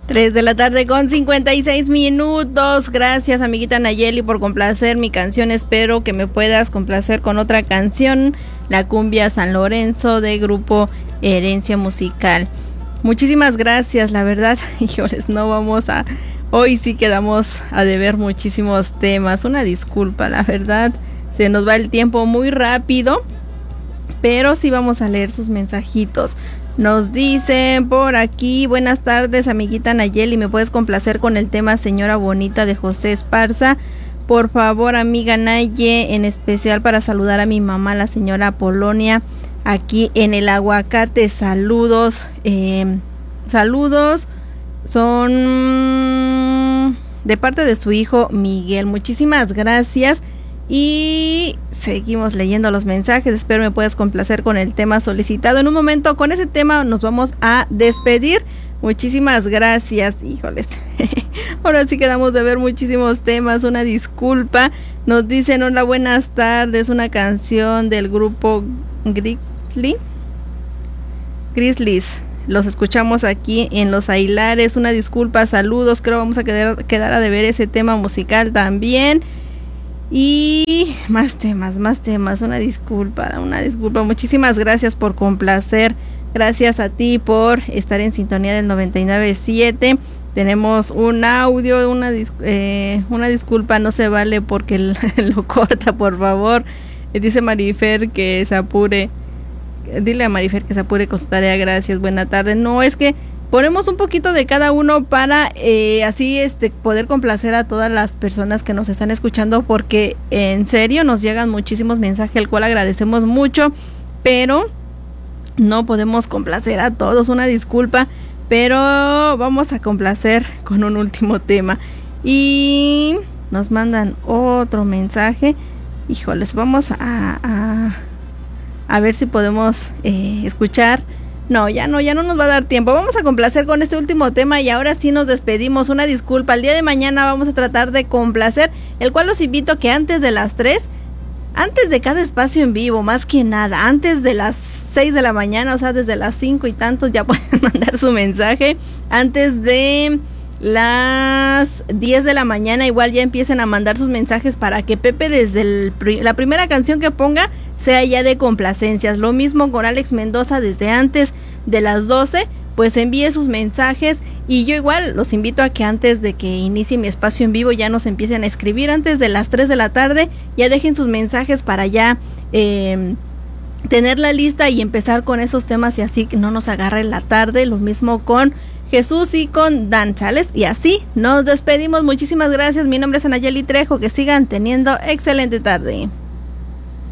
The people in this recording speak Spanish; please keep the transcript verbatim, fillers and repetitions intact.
Tres de la tarde con cincuenta y seis minutos. Gracias, amiguita Nayeli, por complacer mi canción. Espero que me puedas complacer con otra canción, la cumbia San Lorenzo de Grupo Herencia Musical. Muchísimas gracias, la verdad, híjoles, no vamos a... Hoy sí quedamos a deber muchísimos temas. Una disculpa, la verdad, se nos va el tiempo muy rápido, pero sí vamos a leer sus mensajitos. Nos dicen por aquí: buenas tardes, amiguita Nayeli, ¿me puedes complacer con el tema Señora Bonita de José Esparza? Por favor, amiga Naye, en especial para saludar a mi mamá, la señora Polonia, aquí en el Aguacate. Saludos, eh, saludos, son de parte de su hijo Miguel. Muchísimas gracias. Y seguimos leyendo los mensajes. Espero me puedas complacer con el tema solicitado. En un momento con ese tema nos vamos a despedir. Muchísimas gracias. Híjoles, ahora sí quedamos de ver muchísimos temas. Una disculpa. Nos dicen: hola, buenas tardes, una canción del grupo Grizzly Grizzlies. Los escuchamos aquí en Los Aguilares. Una disculpa, saludos. Creo vamos a quedar, quedar a deber ese tema musical también. Y más temas, más temas, una disculpa, una disculpa. Muchísimas gracias por complacer. Gracias a ti por estar en sintonía del noventa y nueve punto siete. Tenemos un audio, una, dis- eh, una disculpa, no se vale porque lo corta, por favor. Dice Marifer que se apure. Dile a Marifer que se apure con su tarea. Gracias, buena tarde. No, es que ponemos un poquito de cada uno para eh, así este poder complacer a todas las personas que nos están escuchando, porque en serio nos llegan muchísimos mensajes, el cual agradecemos mucho, pero no podemos complacer a todos. Una disculpa, pero vamos a complacer con un último tema. Y nos mandan otro mensaje. Híjoles, vamos a, a, a ver si podemos eh, escuchar. No, ya no, ya no nos va a dar tiempo. Vamos a complacer con este último tema y ahora sí nos despedimos. Una disculpa, el día de mañana vamos a tratar de complacer, el cual los invito a que antes de las tres, antes de cada espacio en vivo, más que nada, antes de las seis de la mañana, o sea, desde las cinco y tantos ya pueden mandar su mensaje. Antes de las diez de la mañana igual ya empiecen a mandar sus mensajes para que Pepe desde el, la primera canción que ponga sea ya de complacencias. Lo mismo con Alex Mendoza, desde antes de las doce pues envíe sus mensajes, y yo igual los invito a que antes de que inicie mi espacio en vivo ya nos empiecen a escribir. Antes de las tres de la tarde ya dejen sus mensajes para ya eh, tener la lista y empezar con esos temas, y así que no nos agarre la tarde. Lo mismo con Jesús y con Dan Chales, y así nos despedimos. Muchísimas gracias. Mi nombre es Anayeli Trejo. Que sigan teniendo excelente tarde.